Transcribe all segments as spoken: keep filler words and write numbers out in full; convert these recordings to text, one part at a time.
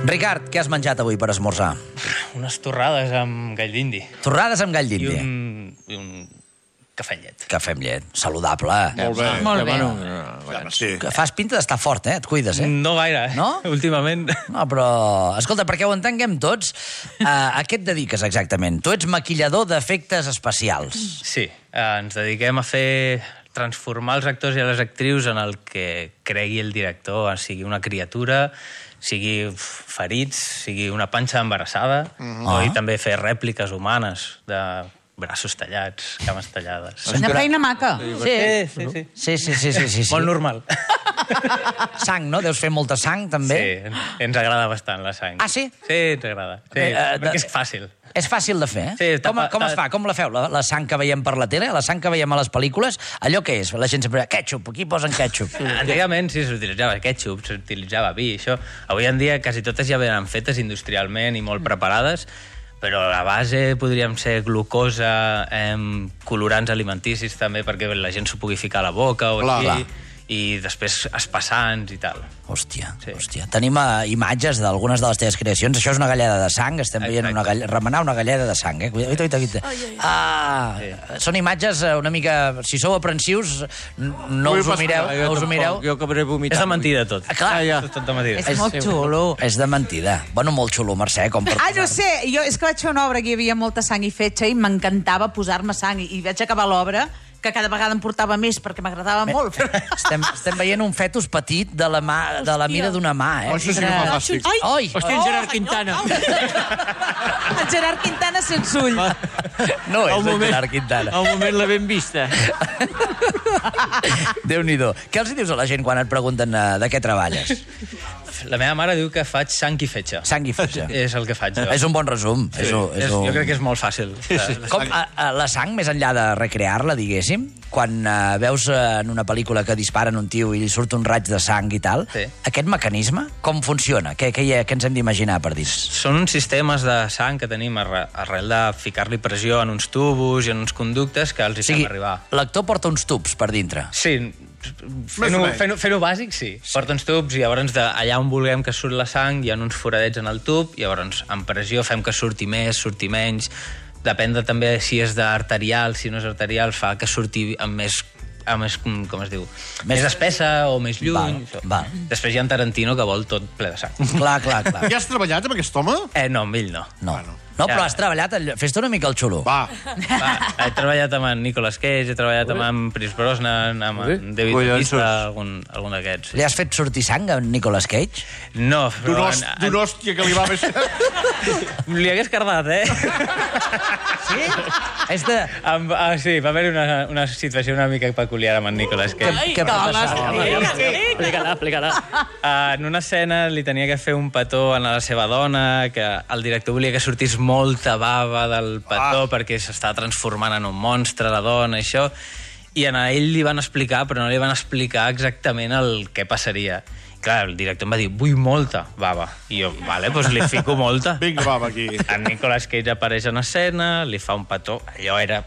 Ricard, què has menjat avui per esmorzar? Unes torrades amb gall d'indi. Torrades amb gall I d'indi. un, i un cafè amb llet. Cafè amb llet. Saludable. Molt bé. Molt bé. Bueno, sí. Que fas pinta d'estar fort, eh? Et cuides, eh? No gaire, eh? No? Últimament. No, però... Escolta, perquè ho entenguem tots, uh, a què et dediques exactament? Tu ets maquillador d'efectes especials. Sí, eh, ens dediquem a fer transformar els actors i les actrius en el que cregui el director, sigui una criatura, sigui ferits, sigui una panxa embarassada, Mm-hmm. o Ah. i també fer rèpliques humanes de braços tallats, cames tallades. Una feina maca. Sí, sí, sí. Sí, sí, sí, sí, sí, sí. Molt normal. Sang, no? Deus fer molta sang, també? Sí, ens agrada bastant la sang. Ah, sí? Sí, ens agrada. Sí, Eh, eh, perquè de- és fàcil. És fàcil de fer, eh? Sí, com, tapa- com es fa? Com la feu? La, la sang que veiem per la tele? La sang que veiem a les pel·lícules? Allò què és? La gent sempre... Ketchup, aquí posen ketchup. Antigament sí s'utilitzava ketchup, s'utilitzava vi, això. Avui en dia quasi totes ja venen fetes industrialment i molt preparades, però la base podríem ser glucosa, eh, colorants alimenticis també perquè la gent s'ho pugui ficar a la boca o Clar, així, clar. i després espessants i tal. Hòstia, Sí. hòstia. Tenim uh, imatges d'algunes de les teves creacions. Això és una galleda de sang. Estem veient Exacte. una gall... remenar una galleda de sang, eh? Cuida, cuida, cuida. Ah, són imatges eh, una mica... Si sou aprensius, n- no us ho mireu. Jo No us ho tampoc, mireu. Jo acabaré vomitant. És de mentida tot. Ah, clar. Ja, ja. És tot de mentida. És molt xulo. És de mentida. Bueno, molt xulo, Mercè, com per... Ah, no sé, jo és que vaig fer una obra que hi havia molta sang i fetge i m'encantava posar-me sang i, i vaig acabar l'obra que cada vegada em portava més perquè m'agradava molt. Estem, estem veient un fetus petit de la, mà, de la mida d'una mà, eh? Oh, això sí que fa fàstic. Ai! Oi! Hòstia, en Gerard Quintana. El Gerard Quintana sense ull. No és Al el moment- Gerard Quintana. Al moment la ben vista. Déu-n'hi-do. Què els hi dius a la gent quan et pregunten uh, de què treballes? La meva mare diu que faig sang i fetge. Sang i fetge. És el que faig jo. És un bon resum. Sí, és un, és és, un... jo crec que és molt fàcil. Com, a, a, la sang, més enllà de recrear-la, diguéssim, quan uh, veus uh, en una pel·lícula que disparen un tio i li surt un raig de sang i tal, Sí. aquest mecanisme, com funciona? Què, què, hi ha, què ens hem d'imaginar per dins? Són uns sistemes de sang que tenim arre- arrel de ficar-li pressió en uns tubos i en uns conductes que els hi O sigui, fem arribar. l'actor porta uns tubs per dintre. Sí, fent-ho menys. fent fent bàsic, sí. Porta uns tubs i llavors de, allà on vulguem que surt la sang hi ha uns foradets en el tub i llavors amb pressió fem que surti més, surti menys. Depèn de, també si és d'arterial, si no és arterial, fa que surti amb més amb més, com com es diu, Més- més, més espessa o més lluny. Val, això. val. Després hi ha en Tarantino que vol tot ple de sang. Clar, clar, clar. Ja has treballat amb aquest home? Eh, no, amb ell no. No, Bueno. no però Ja. has treballat... all- Fes-te una mica el xulo. Va. Va, he treballat amb en Nicolas Cage, he treballat amb en Pierce Brosnan, amb en David Collons. Bautista, algun, algun d'aquests. Li has fet sortir sang a en Nicolas Cage? No, D'un però... host- d'una hòstia que li va baixar. Li hagués cardat, eh? Sí? És de... Amb, ah, sí, va haver una, una situació una mica peculiar amb en Nicolas Cage. Què va passar? Explica-la, explica-la. Uh, en una escena li tenia que fer un petó a la seva dona, que el director volia que sortís molta bava del petó ah. perquè s'està transformant en un monstre, la dona, això, i a ell li van explicar, però no li van explicar exactament el què passaria. Clar, el director em va dir, vull molta bava. I jo, vale, doncs li fico molta. Vinga, va, va, aquí. En Nicolas Cage apareix en escena, li fa un petó, allò era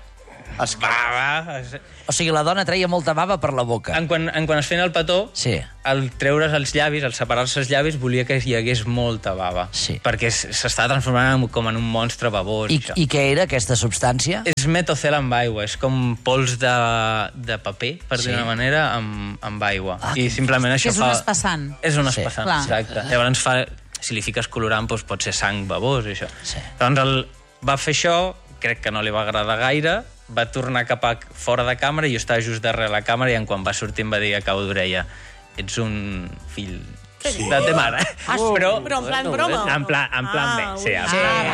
bava. O sigui, la dona treia molta bava per la boca. En quan, en quan es feien el petó, Sí. al treure's els llavis, al separar-se els llavis, volia que hi hagués molta bava. Sí. Perquè s- s'està transformant en- com en un monstre babós. I, això. I què era aquesta substància? És metocel amb aigua, és com pols de, de paper, per Sí. dir una manera, amb, amb aigua. Ah, I simplement això és fa... un espessant. És un Sí. espessant, Clar. exacte. Llavors fa... Si li fiques colorant, doncs pot ser sang babós, i això. Sí. Doncs el, va fer això, crec que no li va agradar gaire, va tornar cap a fora de càmera i jo estava just darrere la càmera i en quan va sortir em va dir a cau d'orella ets un fill sí. de te mare. Ah, sí? Però en plan broma? En plan, en plan Ah, bé, sí. En Sí. plan,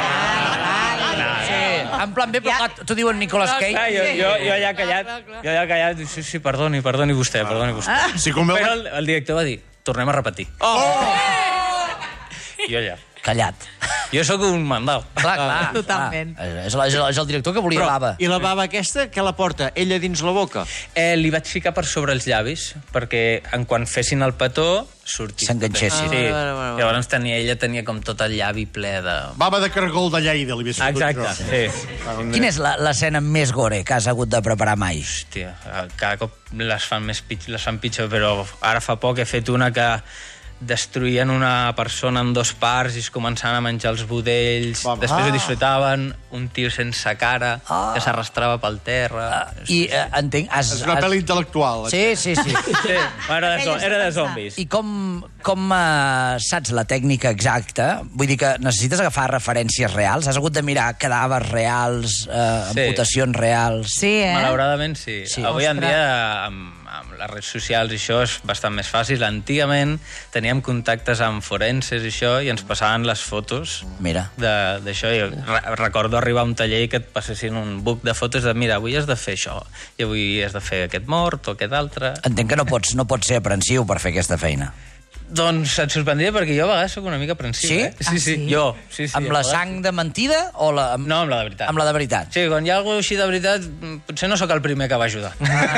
Sí. En plan bé, però clar, t'ho diu en Nicolas Ah, Cage. jo, jo, jo allà callat, jo allà callat, sí, sí, perdoni, perdoni vostè, perdoni vostè. Si com veu... Però el, el director va dir, tornem a repetir. Oh! I jo allà. Callat. Jo sóc un mandau. Clar, clar. Totalment. Clar. És, la- és, la- és el director que volia bava. I la bava aquesta, que la porta ella dins la boca? Eh, li vaig ficar per sobre els llavis, perquè en quan fessin el petó, sortís. S'enganxessin. Sí. Ah, vale, vale, vale. Llavors tenia, ella tenia com tot el llavi ple de... Bava de cargol de Lleida, li havia sortit Exacte, això. sí. Quina és la- l'escena més gore que has hagut de preparar mai? Hòstia, cada cop les fan, més pitjor, les fan pitjor, però ara fa poc he fet una que destruïen una persona en dos parts i es començaven a menjar els budells. Home. Després Ah. ho disfrutaven, un tio sense cara, Ah. que s'arrastrava pel terra. I eh, entenc... Has, És una has- pel·li intel·lectual. Sí, sí, sí. Sí, era de, zo- Aquelles era de de pensar. zombis. I com, com uh, saps la tècnica exacta? Vull dir que necessites agafar referències reals? Has hagut de mirar cadàvers reals, uh, Sí. amputacions reals... Sí, eh? Malauradament, sí. Sí. sí. Avui en Ostres. dia, amb, amb les redes socials i això, és bastant més fàcil. Antigament teníem contactes amb forenses i això, i ens passaven les fotos Mira. de- d'això. I re recordo arribar a un taller i que et passessin un book de fotos de mira, avui has de fer això, i avui has de fer aquest mort o aquest altre. Entenc que no pots, no pots ser aprensiu per fer aquesta feina. Doncs et sorprendria perquè jo a vegades soc una mica aprensiu, Sí? eh? Sí, Ah, sí, sí? jo. Sí, sí, Amb a la vegades sang de mentida o la... amb, No, amb la de veritat. amb la de veritat? Sí, quan hi ha alguna cosa així de veritat, potser no sóc el primer que va ajudar.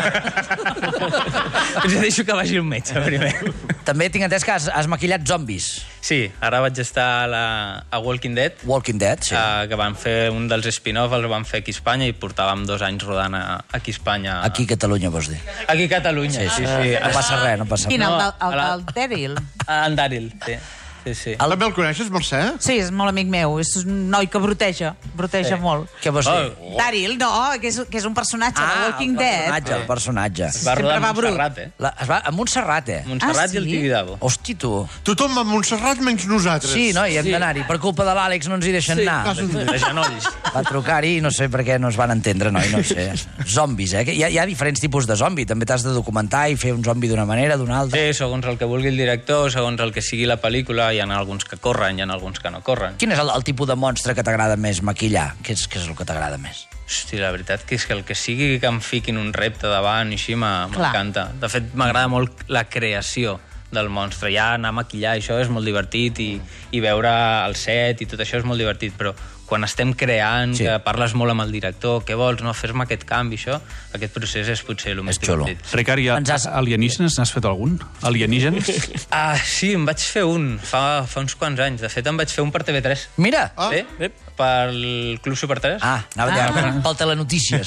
potser deixo que vagi un metge primer. També tinc entès que has, has maquillat zombis. Sí, ara vaig estar a, la, a Walking Dead, Walking Dead, sí. uh, que van fer un dels spin-off, el van fer aquí a Espanya, i portàvem dos anys rodant a, aquí a Espanya. Aquí a Catalunya, vols dir. Aquí a Catalunya, sí, sí. sí. No passa res, no passa Quin, res. el, No, del- el, a la- el Daryl? Ah, en Daryl, sí. sí, sí. El- També el coneixes, Mercè? Sí, és molt amic meu. És un noi que broteja. Broteja Sí. molt. Què vols dir? Oh, Daryl, no, que és, que és un personatge de Walking el Dead. personatge, el personatge. es va Sempre rodar a va brut. Montserrat, eh? La, es va a Montserrat, eh? Montserrat Ah, i el sí? Tibidabo. Hosti, tu. Tothom a Montserrat menys nosaltres. Sí, no? I hem d'anar-hi. Per culpa de l'Àlex no ens hi deixen anar. De genolls. Va trucar-hi i no sé per què no es van entendre, noi, no ho sé. Zombis, eh? Que Hi ha, hi ha diferents tipus de zombi. També t'has de documentar i fer un zombi d'una manera, d'una altra. Sí, segons el que vulgui el director, segons el que sigui la pel·lícula, hi ha alguns que corren, hi ha alguns que no corren. Quin és el, el tipus de monstre que t'agrada més maquillar? Què és, què és el que t'agrada més? Hosti, la veritat que és que el que sigui que em fiquin un repte davant i així m'ha- Clar. m'encanta. De fet, m'agrada molt la creació del monstre. Ja anar a maquillar, això és molt divertit, i, i veure el set i tot això és molt divertit, però quan estem creant, Sí. sí. que parles molt amb el director, què vols, no, fes-me aquest canvi, això, aquest procés és potser el més És xulo. divertit. Ricard, i Ens has- alienígenes n'has fet algun? Alienígens? Ah, sí, em vaig fer un fa, fa uns quants anys. De fet, em vaig fer un per T V tres. Mira! Ah. Sí, pel Club Super tres. Ah, anava a dir, pel Telenotícies.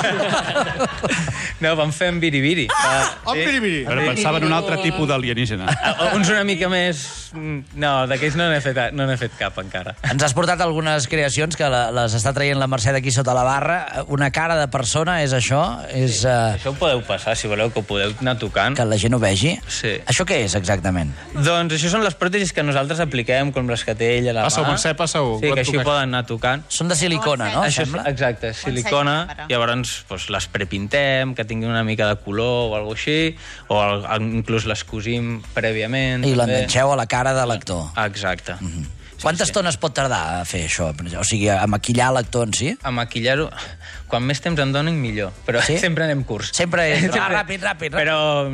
No, vam fer en Biribiri. Ah, Oh, miri, miri. Però pensava en un altre tipus d'alienígena. Ah, uns una mica més... No, d'aquells no n'he fet, no n'he fet cap encara. Ens has portat algunes creacions que la- les està traient la Mercè d'aquí sota la barra. Una cara de persona, és això? És uh, Això ho podeu passar, si voleu, que ho podeu anar tocant. que la gent ho vegi? Sí. Això què és, exactament? Doncs això són les pròtesis que nosaltres apliquem, com les que té ell a la Passa-ho, mà. Mercè, passa-ho. Sí, Volem que així ho tocar. poden anar tocant. Són de silicona, no? Això és, Sembla? exacte, silicona, càmera. llavors doncs, les prepintem, que tinguin una mica de color o alguna així, o el, inclús les cosim prèviament. I també. l'enganxeu a la cara de l'actor. Exacte. Mm -hmm. Quanta estona es pot tardar a fer això? O sigui, a maquillar l'actor en si? A maquillar-ho, quan més temps em donin, millor. Però Sí? sempre anem curts. Sempre és ah, ràpid, ràpid, ràpid. Però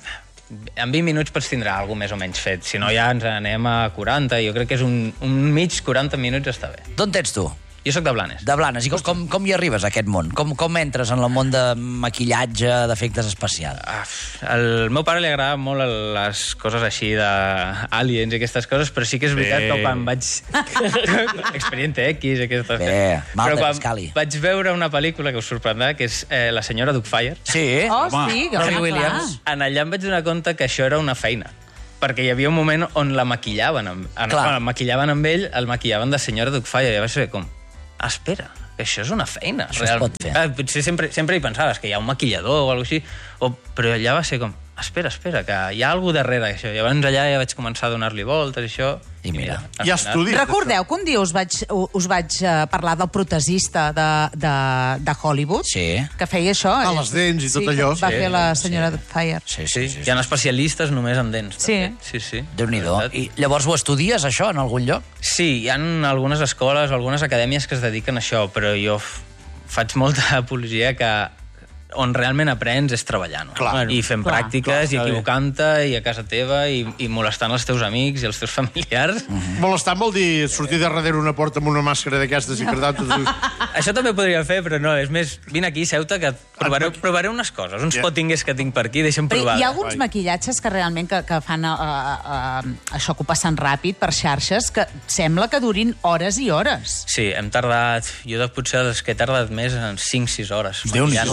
en vint minuts pots tindre alguna més o menys fet. Si no, ja ens anem a quaranta. Jo crec que és un, un mig quaranta minuts està bé. D'on ets tu? Jo sóc de Blanes. De Blanes. I com, com, com hi arribes a aquest món? Com, com entres en el món de maquillatge, d'efectes especials? Ah, al meu pare li agrada molt les coses així d'aliens i aquestes coses, però sí que és veritat Bé. que quan vaig... Expediente X, aquestes Bé, coses. Mulder Però quan Scully. vaig veure una pel·lícula que us sorprendrà, que és eh, La senyora Doubtfire, Sí? Oh, Home, sí, que Robbie clar, Williams. en allà em vaig donar compte que això era una feina. Perquè hi havia un moment on la maquillaven. Amb, en, Clar. quan el maquillaven amb ell, el maquillaven de senyora Doubtfire. I vaig ser com, ah, espera, que això és una feina. Això es pot fer. Ah, potser sempre, sempre hi pensaves que hi ha un maquillador o alguna cosa així, o, però allà va ser com, espera, espera, que hi ha alguna darrere d'això. I llavors allà ja vaig començar a donar-li voltes i això. I mira. al Hi ha final- estudis. Recordeu que un dia us vaig, us vaig eh, parlar del protesista de, de, de Hollywood? Sí. Que feia això. Ah, eh? les dents i tot sí, allò. que va Sí, fer la senyora Fire. Sí, Sí, sí, sí. hi ha especialistes només en dents. Sí. també. Sí, sí. Déu-n'hi-do. La veritat. I llavors ho estudies, això, en algun lloc? Sí, hi ha algunes escoles, algunes acadèmies que es dediquen a això, però jo f- faig molta apologia que on realment aprens és treballant. Clar. I fent Clar. pràctiques, Clar, i està bé. equivocant-te, i a casa teva, i, i molestant els teus amics i els teus familiars. Molestar vol dir sortir de darrere una porta amb una màscara d'aquestes i cridar tots... Això també podria fer, però no, és més, vine aquí, seu-te, que provaré, provaré unes coses, uns Ja. potingues que tinc per aquí, deixa'm Però provar. hi ha alguns maquillatges que realment que, que fan uh, uh, això que ho passen ràpid per xarxes que sembla que durin hores i hores. Sí, hem tardat... Jo de potser els que he tardat més en cinc sis hores. Déu-n'hi-do. maquillant. Però després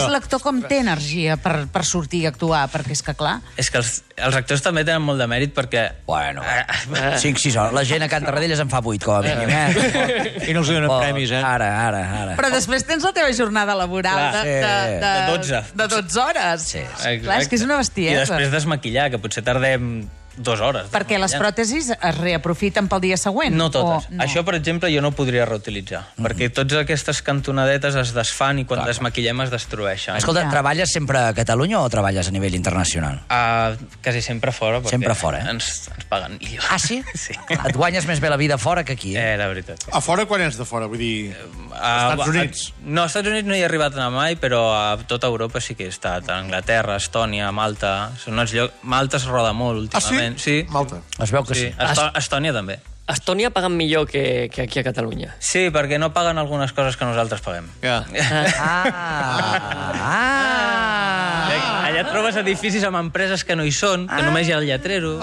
és l'actor com té energia per, per sortir i actuar? Perquè és que, clar... És que els, els actors també tenen molt de mèrit perquè... Bueno, cinc sis hores. La gent a Can Tarradellas en fa vuit, com a mínim, eh? I no els donen Oh, premis, eh? Ara, ara, ara. Però després tens la teva jornada laboral Clar, de, de, de, de dotze. de dotze hores. Sí, sí. Exacte. Clar, és que és una I bestiesa. després desmaquillar, que potser tardem dues hores. Perquè les pròtesis es reaprofiten pel dia següent? No totes. O no? Això, per exemple, jo no ho podria reutilitzar, mm. perquè totes aquestes cantonadetes es desfan i quan clar, desmaquillem es destrueixen. Escolta, Ja. treballes sempre a Catalunya o treballes a nivell internacional? Uh, quasi sempre fora, perquè Sempre fora, eh? ens, ens paguen millor. Ah, sí? Sí. Et guanyes més bé la vida fora que aquí, eh? Eh, la veritat. A fora, quan ets de fora? Vull dir, Uh, Estats Units. A, no, als Estats Units no hi he arribat a anar mai, però a tota Europa sí que he estat. A Anglaterra, Estònia, Malta... Són uns llocs... Malta es roda molt Ah, sí? últimament. Sí? Malta. Es veu que Sí, sí. Esto Estònia també. Estònia paguen millor que, que aquí a Catalunya. Sí, perquè no paguen algunes coses que nosaltres paguem. Ja. Ah! Ah! Allà et trobes edificis amb empreses que no hi són, que només hi ha el lletrero.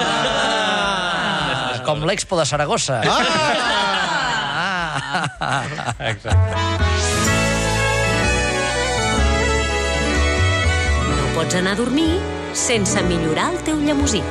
Ah! Com l'Expo de Saragossa. Ah! Exacte. No pots anar a dormir sense millorar el teu llemosí.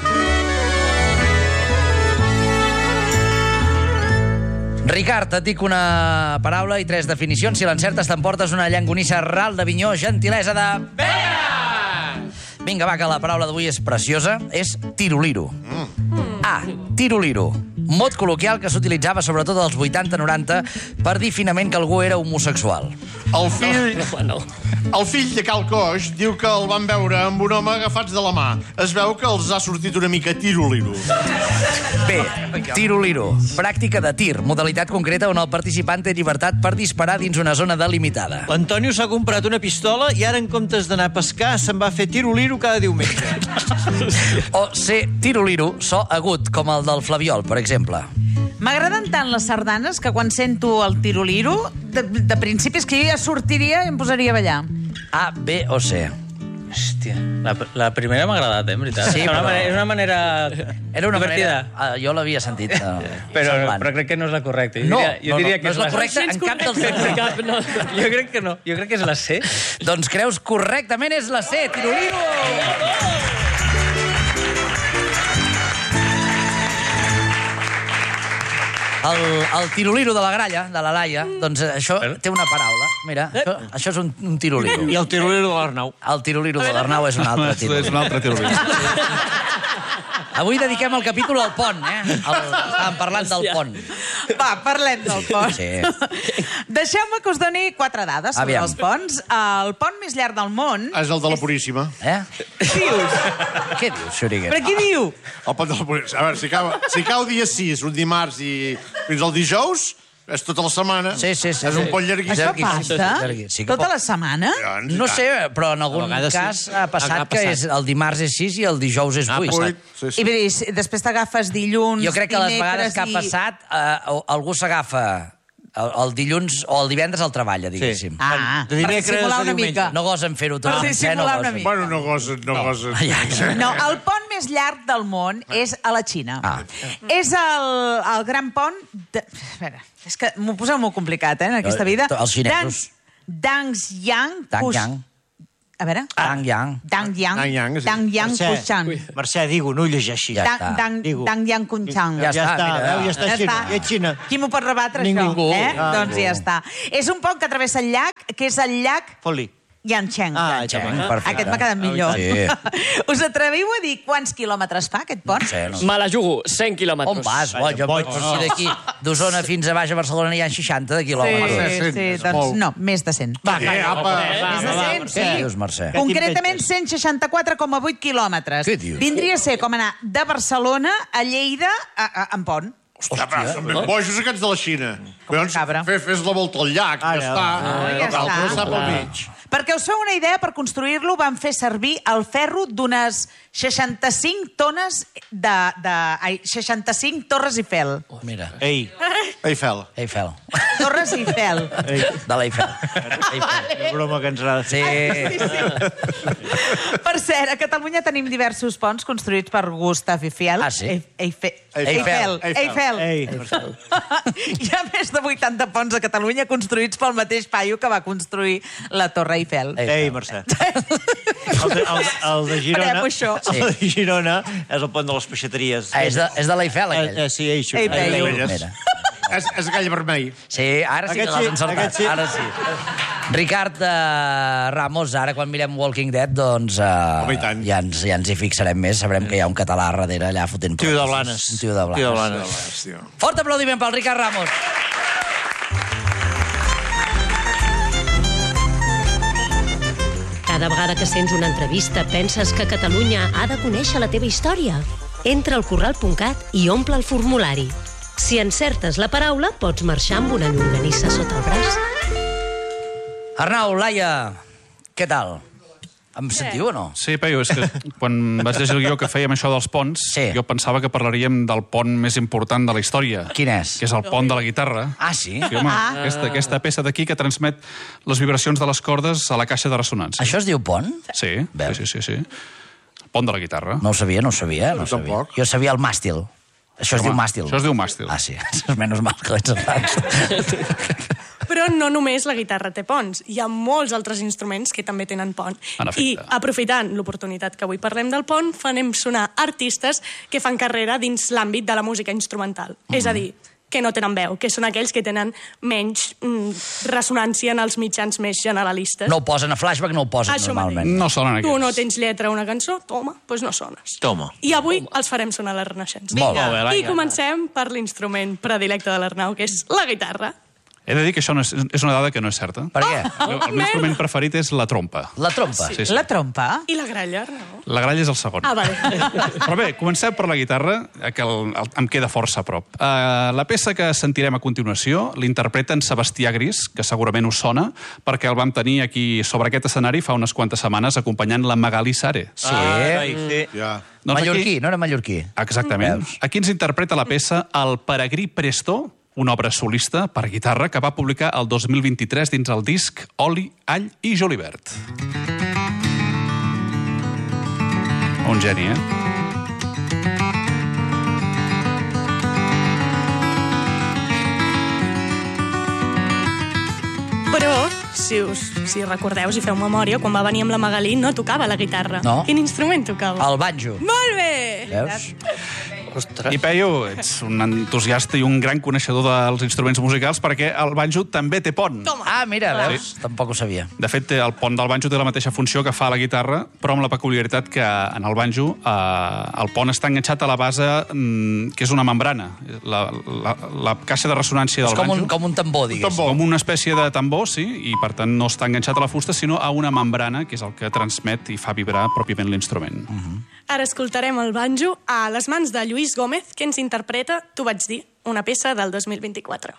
Ricard, et dic una paraula i tres definicions. Si l'encertes, t'emportes una llangonissa ral de Vinyó, gentilesa de... Vinga, va, que la paraula d'avui és preciosa. És tiroliro. A. Tiroliro. Mot col·loquial que s'utilitzava sobretot als vuitanta noranta per dir finament que algú era homosexual. El fill, Bueno, el fill de Cal Coix diu que el van veure amb un home agafats de la mà. Es veu que els ha sortit una mica tiroliro. B. Tiroliro. Pràctica de tir, modalitat concreta on el participant té llibertat per disparar dins una zona delimitada. L'Antonio s'ha comprat una pistola i ara, en comptes d'anar a pescar, se'n va fer tiroliro cada diumenge. O C. Tiroliro, so agut, com el del Flabiol, per exemple. M'agraden tant les sardanes que quan sento el tiroliro, de, de principi és que jo ja sortiria i em posaria a ballar. A, B o C. Hòstia, la, la primera m'ha agradat, eh, en veritat. Sí, és, una però- manera, és una manera Era una divertida. manera... Ah, jo l'havia sentit. Uh, Però, semblant. però crec que no és la correcta. Jo No, diria, jo no, diria no, que no és la correcta en cap dels dos. cap, no. Jo crec que no. Jo crec que és la C. Doncs creus correctament és la C, tiroliro! El, el tiroliro de la gralla, de la Laia, doncs això té una paraula. Mira, això, això és un, un tiroliro. I el tiroliro de l'Arnau. El tiroliro de l'Arnau és un altre És tiroliro. un altre tiroliro. Avui dediquem el capítol al pont, eh? El, estàvem parlant del pont. Va, parlem del pont. Sí. Deixeu-me que us doni quatre dades sobre Aviam. els ponts. El pont més llarg del món... És el de la Puríssima. Eh? Dius? Què dius, Xuriguer? Però qui diu? El pont de la Puríssima. A veure, si cau, si cau dia sis, un dimarts i fins al dijous, és tota la setmana. Sí, sí, sí. És un pont llarguíssim. Això passa? Sí que Tota pot- la setmana? Doncs, No i tant. sé, però en algun A vegades sí. cas ha passat Ha que passat. és, el dimarts és sis i el dijous és vuit. Vuit, sí, I sí. vull dir, si després t'agafes dilluns, Jo crec que les vegades que ha dimecres i- passat eh, algú s'agafa el, el dilluns o el divendres al treball, diguéssim. Ah, De dimecres per dissimular a una diumenge. mica. No gosen fer-ho tot. Per eh? dissimular una gosen. mica. Bueno, no gosen, no, no. gosen. Ja, ja. No, el pont més llarg del món és a la Xina. Ah. És el, el gran pont... De... A veure, és que m'ho poseu molt complicat, eh, en aquesta vida. Els xinesos. Danxiang... Dangyang. A veure... Dangyang. Dangyang. Dangyang, sí. Dangyang Mercè, Kuchang. Mercè, digo, no ho llegeixi. Ja Dang- està. Dang- Digo. Dangyang Kuchang. Ja Ja està, està, mira. veu, ja està Ja Xina. està. I a Xina. Qui m'ho pot rebatre, Ningú. això? Eh? Ah, doncs ja està. És un pont que travessa el llac, que és el llac Fot-li. Yancheng. Ah, Yancheng, ja, perfecte. Aquest m'ha quedat millor. Sí. Us atreviu a dir quants quilòmetres fa, aquest pont? Sí, no. Me la jugo, cent quilòmetres. On vas? Boig, jo boig. boig. Si d'aquí d'Osona fins a baix a Barcelona hi ha seixanta de Sí, quilòmetres. cent, sí, és doncs molt. no, més de cent. Va, eh, apa. Més de cent, Què sí. dius, Mercè? Com- Concretament cent seixanta-quatre coma vuit quilòmetres. Què dius? Vindria a ser com anar de Barcelona a Lleida a, a, en pont. Hòstia, però, bojos aquests de la Xina. Collons, cabra. Fes, fes la volta al llac, Ara, ja està. ah, ja No cal està. passar pel mig. Perquè us feu una idea, per construir-lo van fer servir el ferro d'unes seixanta-cinc tones de... de ai, seixanta-cinc Torres Eiffel. Mira. Ei, Eiffel. Eiffel. Torres Eiffel. De l'Eiffel. La broma que ens agrada fer. Sí. Per cert, a Catalunya tenim diversos ponts construïts per Gustave Eiffel. Ah, sí? Eiffel. Eiffel. Eiffel. Ei, Hi ha més de vuitanta ponts a Catalunya construïts pel mateix paio que va construir la Torre Eiffel. ei, Mercè. El de, el, el de Girona, Farem això. el de Girona és el pont de les peixateries. Ah, és de, és de l'Eiffel, Eh, aquell. eh, sí, eixo. Ei, Peyu. Mira. És, és gall vermell. Sí, ara sí que Aquest l'has sí, encertat. aquest sí. Ara sí. Ricard uh, Ramos, ara quan mirem Walking Dead, doncs uh, Home, i tant. ja, ens, ja ens hi fixarem més. Sabrem que hi ha un català darrere allà fotent... Tio de processos. Blanes. Un tio de Blanes. Tio de Blanes. Hòstia. Fort aplaudiment pel Ricard Ramos. Cada vegada que sents una entrevista penses que Catalunya ha de conèixer la teva història. Entra al corral punt cat i omple el formulari. Si encertes la paraula, pots marxar amb una llonganissa sota el braç. Arnau, Laia, què tal? Em sentiu o no? Sí, Peyu, és que quan vaig llegir el guió que fèiem això dels ponts, Sí. jo pensava que parlaríem del pont més important de la història. Quin és? Que és el pont de la guitarra. Ah, sí? Sí, home, aquesta, aquesta peça d'aquí que transmet les vibracions de les cordes a la caixa de ressonància. Això es diu pont? Sí, Veus? sí, sí, sí, sí. El pont de la guitarra. No ho sabia, no ho sabia. No ho sabia. tampoc. Jo sabia el màstil. Això es Home, diu màstil. això es diu màstil. Ah, sí. Menys mal que l'he encertat. Però no només la guitarra té ponts, hi ha molts altres instruments que també tenen pont. En efecte. I aprofitant l'oportunitat que avui parlem del pont, farem sonar artistes que fan carrera dins l'àmbit de la música instrumental. Mm. És a dir, que no tenen veu, que són aquells que tenen menys mm, ressonància en els mitjans més generalistes. No ho posen a flashback, no ho posen Això normalment. mateix. No sonen Tu aquests. no tens lletra a una cançó, toma, doncs no sones. Toma. I avui els farem sonar la Renaixença. Molt bé, Laia. I comencem per l'instrument predilecte de l'Arnau, que és la guitarra. He de dir que això no és, és una dada que no és certa. Per què? El, el meu instrument preferit és la trompa. La trompa. Sí, sí. La trompa? I la gralla, Arnau? La gralla és el segon. Ah, vale. Però bé, comencem per la guitarra, que el, el, em queda força a prop. Uh, la peça que sentirem a continuació l'interpreta en Sebastià Gris, que segurament us sona, perquè el vam tenir aquí sobre aquest escenari fa unes quantes setmanes acompanyant la Magali Sare. Sí. Ai, sí. Ja. Doncs Mallorquí, aquí- no era mallorquí? Exactament. Veus? Aquí ens interpreta la peça El peregrí Presto, una obra solista per guitarra que va publicar el dos mil vint-i-tres dins el disc Oli, All i Julivert. Un geni, eh? Però, si us si recordeu, si feu memòria, quan va venir amb la Magalí no tocava la guitarra. No. Quin instrument tocava? El banjo. Molt bé! Veus? I Peyu, ets un entusiasta i un gran coneixedor dels instruments musicals perquè el banjo també té pont. Toma. Ah, mira, veus? Tampoc ho sabia. De fet, té- el pont del banjo té la mateixa funció que fa la guitarra, però amb la peculiaritat que en el banjo eh, el pont està enganxat a la base mm, que és una membrana. La, la, la caixa de ressonància del És com banjo. un, com un tambor, diguéssim. Com una espècie de tambor, sí, i per tant no està enganxat a la fusta, sinó a una membrana, que és el que transmet i fa vibrar pròpiament l'instrument. Uh -huh. Ara escoltarem el banjo a les mans de Lluís Gómez, que ens interpreta, t'ho vaig dir, una peça del dos mil vint-i-quatre.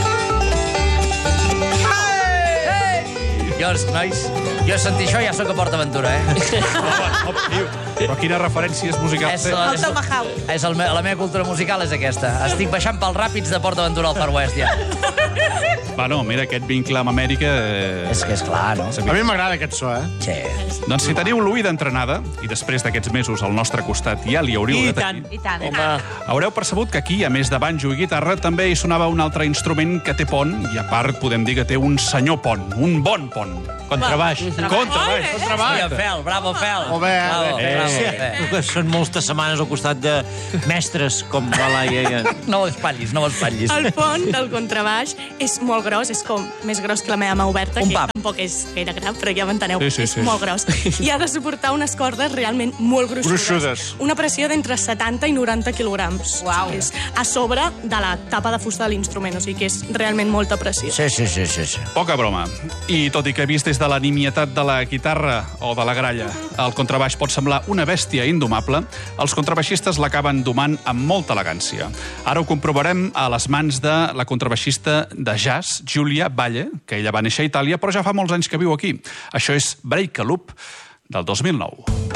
Jo, nois, jo sentir això ja sóc a Port Aventura, eh? Però quines referències musicals És, té? la, El Tomahawk. és el, me- la meva cultura musical és aquesta. Estic baixant pels ràpids de Port Aventura al Far West, ja. Bueno, mira, aquest vincle amb Amèrica... Eh... És que és clar, no? A mi m'agrada aquest so, eh? Sí. Doncs si teniu l'oïda entrenada, i després d'aquests mesos al nostre costat ja li hauríeu I de tant. tenir, I tant. Home, haureu percebut que aquí, a més de banjo i guitarra, també hi sonava un altre instrument que té pont, i a part podem dir que té un senyor pont, un bon pont. Contrabaix. Contrabaix. Hòstia, Fel, bravo, Fel. Molt bé. Bravo, Eh, bravo, Sí, Fel. que són moltes setmanes al costat de mestres com la Laia. i en- No ho espatllis, no ho espatllis. El pont del contrabaix és molt gros, és com més gros que la meva mà oberta, Un que pam. tampoc és gaire gran, però ja m'enteneu, Sí, sí, és sí. molt gros. I ha de suportar unes cordes realment molt gruixudes. Gruixudes. Una pressió d'entre setanta i noranta quilograms. Uau. O sigui, és a sobre de la tapa de fusta de l'instrument, o sigui que és realment molta pressió. Sí, sí, sí, sí, sí. Poca broma. I tot i que vist des de la nimietat de la guitarra o de la gralla, el contrabaix pot semblar una bèstia indomable, els contrabaixistes l'acaben domant amb molta elegància. Ara ho comprovarem a les mans de la contrabaixista de jazz, Giulia Valle, que ella va néixer a Itàlia, però ja fa molts anys que viu aquí. Això és Break a Loop, del dos mil nou.